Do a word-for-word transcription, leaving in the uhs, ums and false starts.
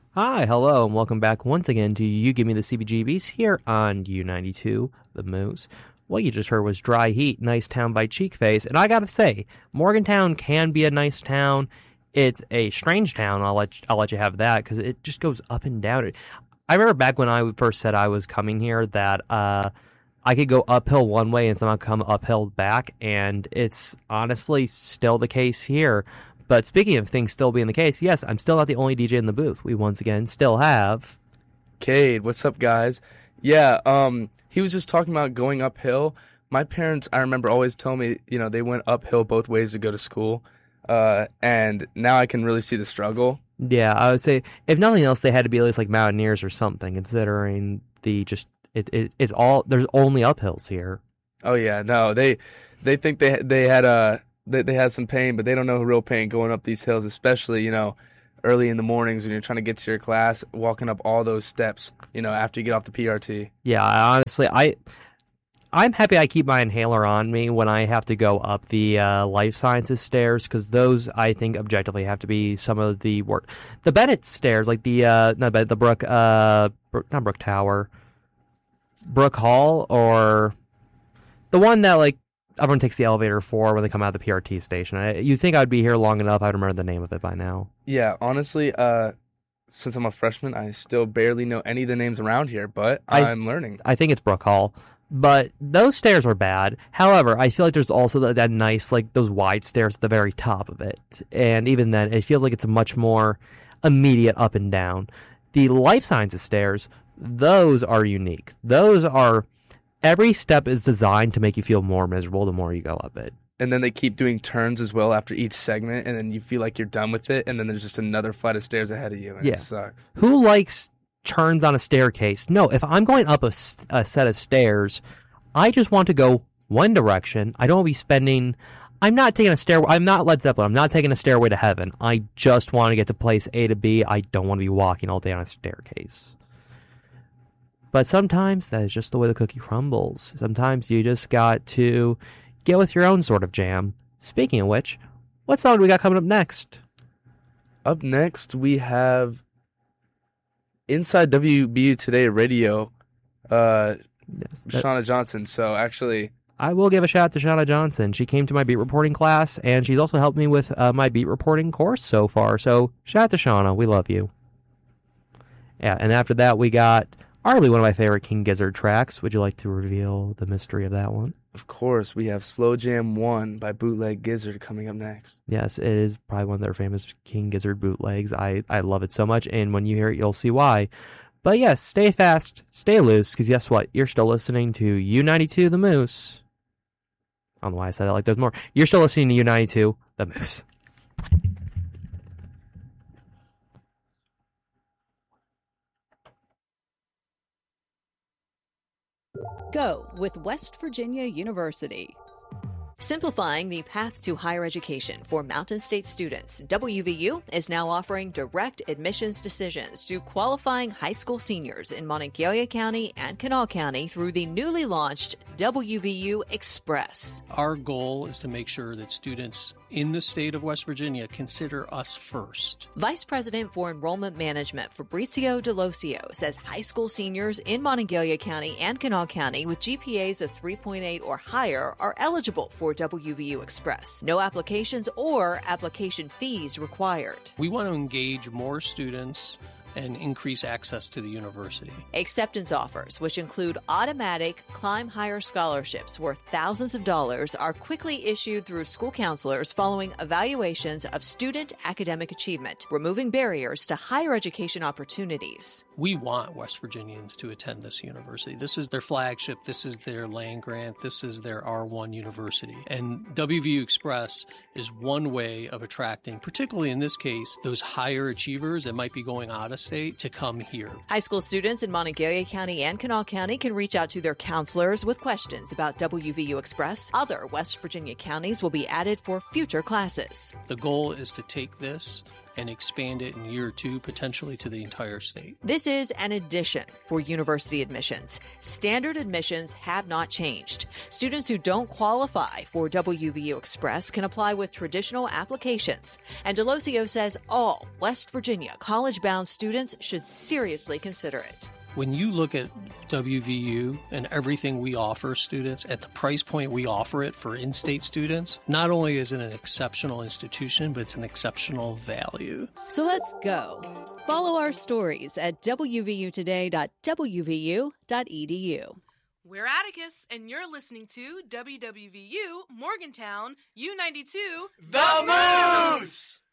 Hi, hello, and welcome back once again to You Give Me the C B G Bs here on U ninety-two, The Moose. What you just heard was Dry Heat, Nice Town by Cheekface, and I gotta say, Morgantown can be a nice town. It's a strange town, I'll let you, I'll let you have that, because it just goes up and down. I remember back when I first said I was coming here that uh, I could go uphill one way and somehow come uphill back, and it's honestly still the case here. But speaking of things still being the case, yes, I'm still not the only D J in the booth. We once again still have Cade. What's up, guys? Yeah, um, he was just talking about going uphill. My parents, I remember, always telling me, you know, they went uphill both ways to go to school, uh, and now I can really see the struggle. Yeah, I would say if nothing else, they had to be at least like mountaineers or something, considering the just it, it it's all there's only uphills here. Oh yeah, no, they they think they they had a. They, they had some pain, but they don't know real pain going up these hills, especially, you know, early in the mornings when you're trying to get to your class, walking up all those steps, you know, after you get off the P R T. Yeah, honestly, I, I'm happy I keep my inhaler on me when I have to go up the uh, life sciences stairs, because those, I think, objectively have to be some of the work. The Bennett stairs, like the, uh, not Bennett, the Brook, uh, Brook, not Brook Tower, Brook Hall, or the one that, like, everyone takes the elevator for when they come out of the P R T station. I, you'd think I'd be here long enough. I'd remember the name of it by now. Yeah, honestly, uh, since I'm a freshman, I still barely know any of the names around here, but I, I'm learning. I think it's Brook Hall. But those stairs are bad. However, I feel like there's also that, that nice, like, those wide stairs at the very top of it. And even then, it feels like it's a much more immediate up and down. The life sciences stairs, those are unique. Those are... Every step is designed to make you feel more miserable the more you go up it. And then they keep doing turns as well after each segment, and then you feel like you're done with it, and then there's just another flight of stairs ahead of you, and yeah. It sucks. Who likes turns on a staircase? No, if I'm going up a, a set of stairs, I just want to go one direction. I don't want to be spending... I'm not taking a stairway... I'm not Led Zeppelin. I'm not taking a stairway to heaven. I just want to get to place A to B. I don't want to be walking all day on a staircase. But sometimes that is just the way the cookie crumbles. Sometimes you just got to get with your own sort of jam. Speaking of which, what song do we got coming up next? Up next, we have Inside W B U Today Radio, uh, yes, that, Shauna Johnson. So actually... I will give a shout out to Shauna Johnson. She came to my beat reporting class, and she's also helped me with uh, my beat reporting course so far. So shout out to Shauna. We love you. Yeah, and after that, we got... Arguably one of my favorite King Gizzard tracks. Would you like to reveal the mystery of that one? Of course. We have Slow Jam one by Bootleg Gizzard coming up next. Yes, it is probably one of their famous King Gizzard bootlegs. I, I love it so much, and when you hear it, you'll see why. But yes, stay fast, stay loose, because guess what? You're still listening to U ninety-two The Moose. I don't know why I said that like those more. You're still listening to U ninety-two The Moose. Go with West Virginia University. Simplifying the path to higher education for Mountain State students, W V U is now offering direct admissions decisions to qualifying high school seniors in Monongalia County and Kanawha County through the newly launched W V U Express. Our goal is to make sure that students in the state of West Virginia consider us first. Vice President for Enrollment Management Fabrizio Delosio says high school seniors in Monongalia County and Kanawha County with G P As of three point eight or higher are eligible for W V U Express. No applications or application fees required. We want to engage more students and increase access to the university. Acceptance offers, which include automatic Climb Higher scholarships worth thousands of dollars, are quickly issued through school counselors following evaluations of student academic achievement, removing barriers to higher education opportunities. We want West Virginians to attend this university. This is their flagship. This is their land grant. This is their R one university. And W V U Express is one way of attracting, particularly in this case, those higher achievers that might be going out of state to come here. High school students in Monongalia County and Kanawha County can reach out to their counselors with questions about W V U Express. Other West Virginia counties will be added for future classes. The goal is to take this and expand it in year two, potentially to the entire state. This is an addition for university admissions. Standard admissions have not changed. Students who don't qualify for W V U Express can apply with traditional applications. And Delosio says all West Virginia college-bound students should seriously consider it. When you look at W V U and everything we offer students at the price point we offer it for in-state students, not only is it an exceptional institution, but it's an exceptional value. So let's go. Follow our stories at w v u today dot w v u dot e d u. We're Atticus, and you're listening to W W V U Morgantown U ninety-two The Moose!